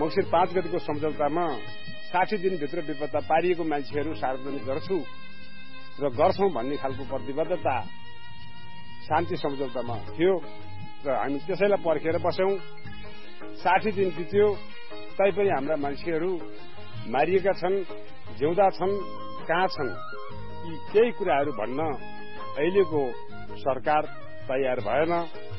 मंसिर 5 गतिको सम्झौतामा 60 दिनभित्र विपत्ता पारिएको मान्छेहरू सार्वजनिक गर्छु र गर्छौं भन्ने खालको प्रतिबद्धता शान्ति सम्झौतामा थियो र हामी त्यसैलाई पर्खेर बस्यौं। 60 दिन बित्यो, तैपनि हाम्रा मान्छेहरू मारिएका छन्, जिउँदा छन्, कहाँ छन्, यी केही कुराहरू भन्न अहिलेको सरकार तयार भएन।